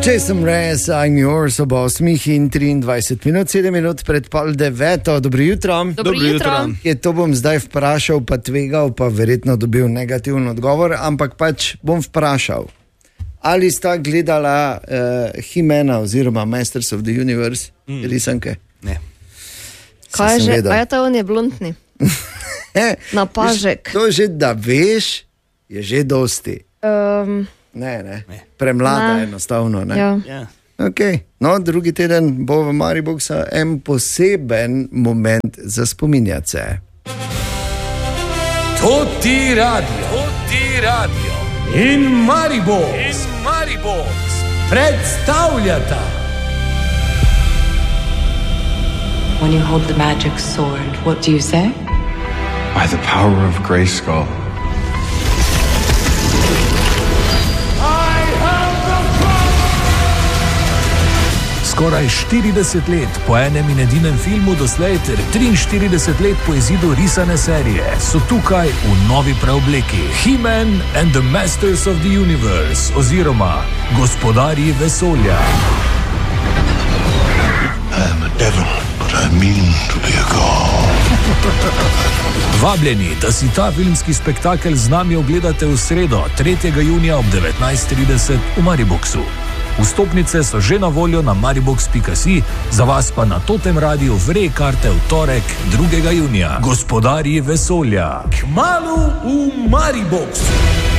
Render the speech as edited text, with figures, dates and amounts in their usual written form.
Jason Mraz, I'm yours, ob 8:23, 7 minut pred pol 9. Dobro jutro. Dobro jutro. To bom zdaj vprašal, pa tvegal, pa verjetno dobil negativen odgovor, ampak pač bom vprašal. Ali sta gledala He-Mana oziroma Masters of the Universe risanke? Ne. Kaj je že? A je ta on je blondni? Napažek. To že, da veš, je že dosti. Ne. Premlada je enostavno. Ne? Ja. Okay. No, drugi teden bo v Mariboru en poseben moment za spominjati se. To ti radio in Maribor predstavljata. When you hold the magic sword, what do you say? By the power of Grayskull. Skoraj 40 let po enem in edinem filmu doslej ter 43 let po izidu risane serije so tukaj v novi preobleki He-Man and the Masters of the Universe oziroma Gospodarji vesolja. I am a devil, but I mean to be a god. Vabljeni, da si ta filmski spektakel z nami ogledate v sredo 3. junija ob 19:30 v Mariboru. Vstopnice so že na voljo na maribox.si, za vas pa na Totem Radiu vre karte v torek 2. junija. Gospodarji vesolja. Kmalu v Mariboru.